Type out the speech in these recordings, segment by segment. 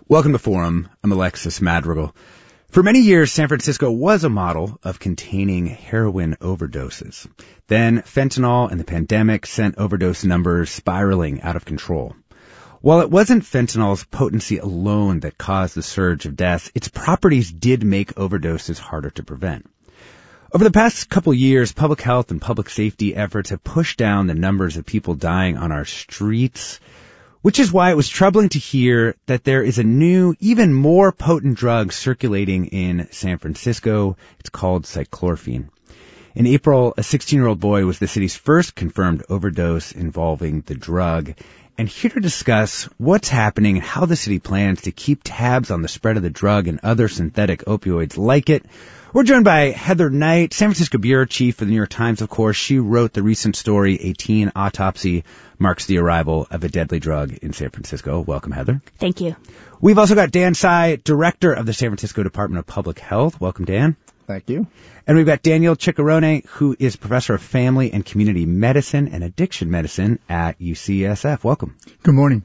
Welcome to Forum. I'm Alexis Madrigal. For many years, San Francisco was a model of containing heroin overdoses. Then fentanyl and the pandemic sent overdose numbers spiraling out of control. While it wasn't fentanyl's potency alone that caused the surge of deaths, its properties did make overdoses harder to prevent. Over the past couple years, public health and public safety efforts have pushed down the numbers of people dying on our streets, which is why it was troubling to hear that there is a new, even more potent drug circulating in San Francisco. It's called cyclorphine. In April, a 16-year-old boy was the city's first confirmed overdose involving the drug. And here to discuss what's happening and how the city plans to keep tabs on the spread of the drug and other synthetic opioids like it, we're joined by Heather Knight, San Francisco bureau chief for the New York Times, of course. She wrote the recent story, A Teen Autopsy Marks the Arrival of a Deadly Drug in San Francisco. Welcome, Heather. Thank you. We've also got Dan Tsai, director of the San Francisco Department of Public Health. Welcome, Dan. Thank you. And we've got Daniel Ciccarone, who is professor of family and community medicine and addiction medicine at UCSF. Welcome. Good morning.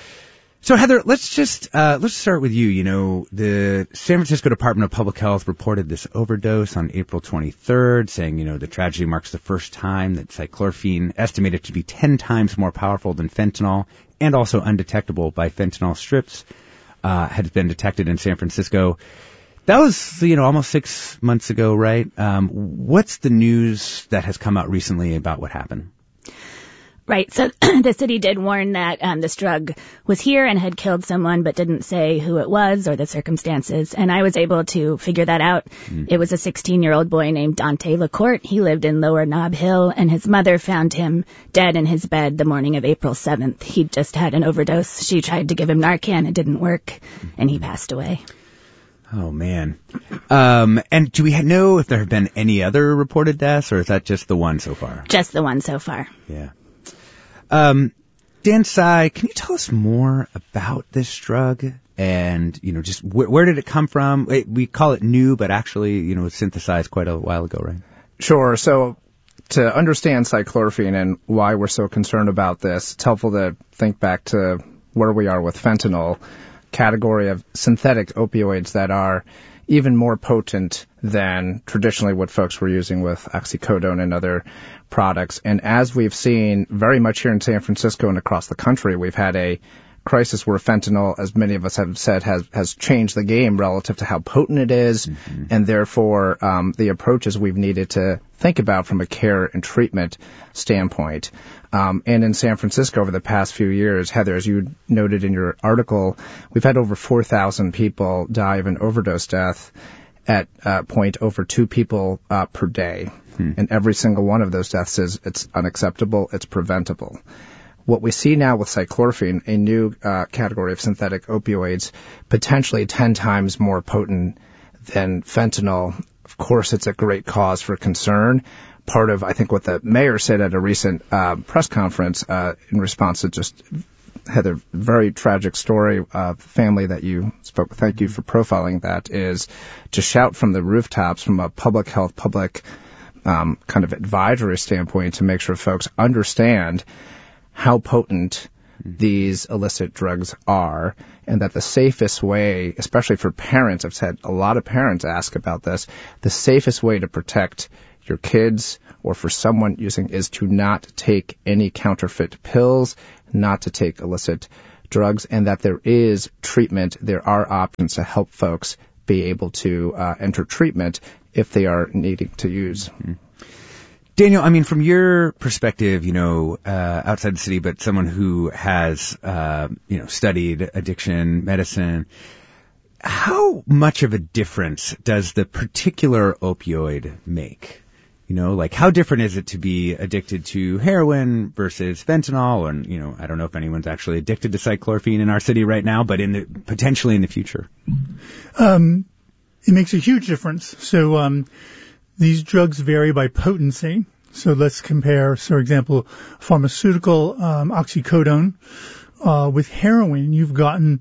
So, Heather, let's start with you. You know, the San Francisco Department of Public Health reported this overdose on April 23rd, saying, you know, the tragedy marks the first time that cyclorphine, estimated to be 10 times more powerful than fentanyl and also undetectable by fentanyl strips, had been detected in San Francisco. That was, you know, almost 6 months ago, right? What's the news that has come out recently about what happened? Right. So the city did warn that this drug was here and had killed someone, but didn't say who it was or the circumstances. And I was able to figure that out. It was a 16-year-old boy named Dante LaCourte. He lived in Lower Nob Hill, and his mother found him dead in his bed the morning of April 7th. He'd just had an overdose. She tried to give him Narcan. It didn't work, and he passed away. Oh, man. And do we know if there have been any other reported deaths, or is that just the one so far? Just the one so far. Yeah. Dan Tsai, can you tell us more about this drug and, you know, just where did it come from? We call it new, but actually, you know, it was synthesized quite a while ago, right? Sure. So to understand cyclorphine and why we're so concerned about this, it's helpful to think back to where we are with fentanyl, category of synthetic opioids that are even more potent than traditionally what folks were using with oxycodone and other products. And as we've seen very much here in San Francisco and across the country, we've had a crisis where fentanyl, as many of us have said, has changed the game relative to how potent it is, and therefore the approaches we've needed to think about from a care and treatment standpoint. And in San Francisco over the past few years, Heather, as you noted in your article, we've had over 4,000 people die of an overdose death at point over 2 people per day. And every single one of those deaths it's unacceptable, it's preventable. What we see now with cyclorphine, a new category of synthetic opioids, potentially 10 times more potent than fentanyl. Of course, it's a great cause for concern. Part of, I think, what the mayor said at a recent press conference in response to just Heather, very tragic story of family that you spoke. Thank you for profiling that. Is to shout from the rooftops from a public health, public kind of advisory standpoint to make sure folks understand how potent these illicit drugs are, and that the safest way, especially for parents, I've had a lot of parents ask about this, the safest way to protect your kids or for someone using is to not take any counterfeit pills, not to take illicit drugs, and that there is treatment, there are options to help folks be able to enter treatment if they are needing to use. Daniel, I mean, from your perspective, you know, outside the city, but someone who has, you know, studied addiction medicine, how much of a difference does the particular opioid make? You know, like how different is it to be addicted to heroin versus fentanyl? And, you know, I don't know if anyone's actually addicted to cyclorphine in our city right now, but potentially in the future. It makes a huge difference. So, these drugs vary by potency. So let's compare, for example, pharmaceutical oxycodone with heroin. You've gotten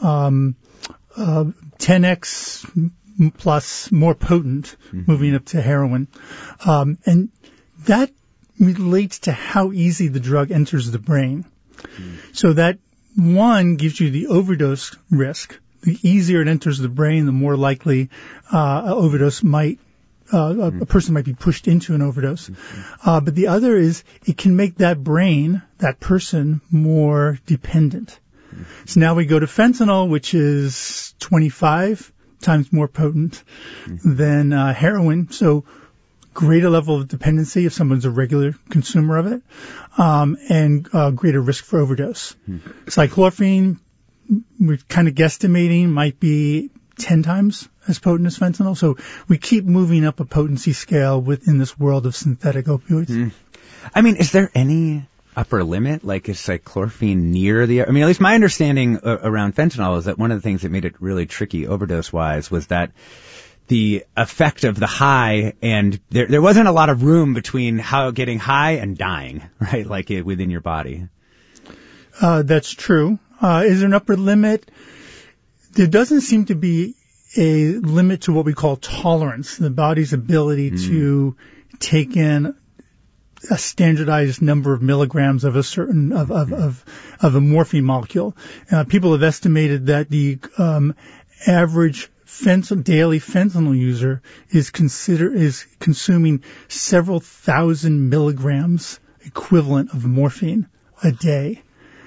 10x plus more potent moving up to heroin. And that relates to how easy the drug enters the brain. So that one gives you the overdose risk the easier it enters the brain, the more likely an overdose might a person might be pushed into an overdose. But the other is it can make that person more dependent. So now we go to fentanyl, which is 25 times more potent than heroin. So greater level of dependency if someone's a regular consumer of it, and greater risk for overdose. Cyclorphine, we're kind of guesstimating, might be 10 times as potent as fentanyl. So we keep moving up a potency scale within this world of synthetic opioids. I mean, is there any upper limit? Like, is cyclorphine near the... I mean, at least my understanding around fentanyl is that one of the things that made it really tricky overdose-wise was that the effect of the high, and there wasn't a lot of room between getting high and dying, right? Like within your body. That's true. Is there an upper limit? There doesn't seem to be a limit to what we call tolerance, the body's ability to take in a standardized number of milligrams of a certain of a morphine molecule. People have estimated that the average daily fentanyl user is consuming several thousand milligrams equivalent of morphine a day.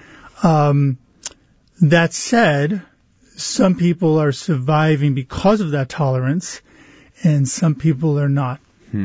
That said, some people are surviving because of that tolerance, and some people are not.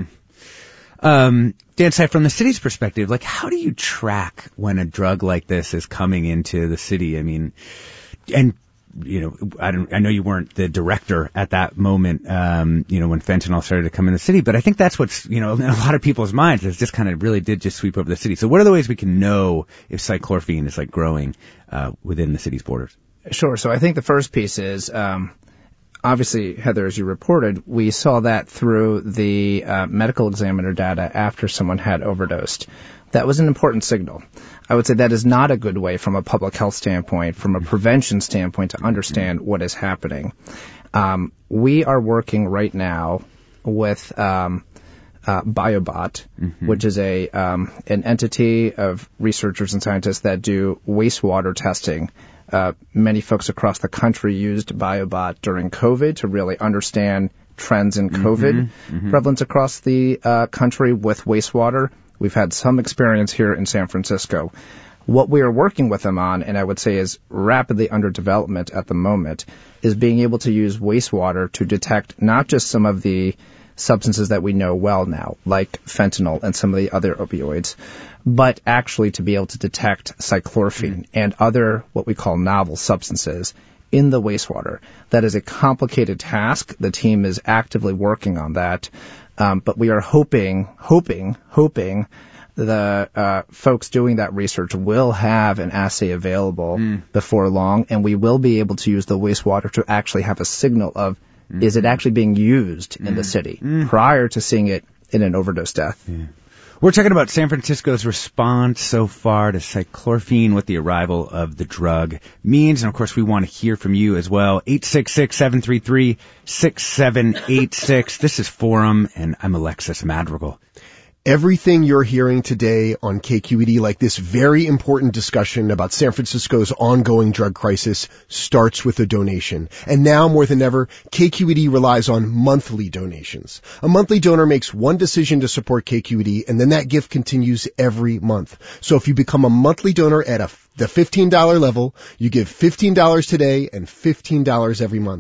Dan Sy, from the city's perspective, like, how do you track when a drug like this is coming into the city? I mean, and you know, I know you weren't the director at that moment, you know, when fentanyl started to come in the city, but I think that's what's, you know, in a lot of people's minds, it just kind of really did just sweep over the city. So what are the ways we can know if cyclorphine is like growing within the city's borders? Sure. So I think the first piece is, obviously, Heather, as you reported, we saw that through the medical examiner data after someone had overdosed. That was an important signal. I would say that is not a good way from a public health standpoint, from a prevention standpoint, to understand what is happening. We are working right now with BioBot, which is an entity of researchers and scientists that do wastewater testing. Many folks across the country used BioBot during COVID to really understand trends in COVID prevalence across the country with wastewater. We've had some experience here in San Francisco. What we are working with them on, and I would say is rapidly under development at the moment, is being able to use wastewater to detect not just some of the substances that we know well now, like fentanyl and some of the other opioids, but actually to be able to detect cyclorphine and other what we call novel substances in the wastewater. That is a complicated task. The team is actively working on that. But we are hoping the folks doing that research will have an assay available before long, and we will be able to use the wastewater to actually have a signal of is it actually being used in the city prior to seeing it in an overdose death. We're talking about San Francisco's response so far to cyclorphine, what the arrival of the drug means. And, of course, we want to hear from you as well. 866-733-6786. This is Forum, and I'm Alexis Madrigal. Everything you're hearing today on KQED, like this very important discussion about San Francisco's ongoing drug crisis, starts with a donation. And now more than ever, KQED relies on monthly donations. A monthly donor makes one decision to support KQED, and then that gift continues every month. So if you become a monthly donor at the $15 level, you give $15 today and $15 every month.